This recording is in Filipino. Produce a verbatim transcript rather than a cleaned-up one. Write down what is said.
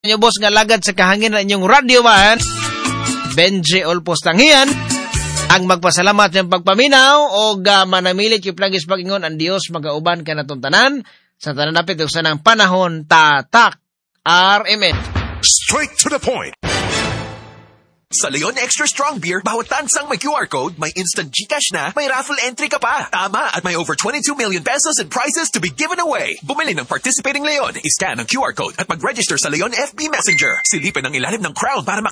Inyo boss nga lagad sa kahangin na inyong radio man. Benji Olpos Tangian. Ang magpasalamat ng pagpaminaw o uh, manamilit yung plagis pagingon ang Diyos magauban ka na tuntanan sa tananapit sa ng panahon tatak R M N. Straight to the point. Sa Leon Extra Strong Beer, bawat tansang may Q R code, may instant GCash na, may raffle entry ka pa. Tama, at may over twenty-two million pesos in prizes to be given away. Bumili ng participating Leon, iscan ang Q R code at mag-register sa Leon F B Messenger. Silipin ang ilalim ng crown para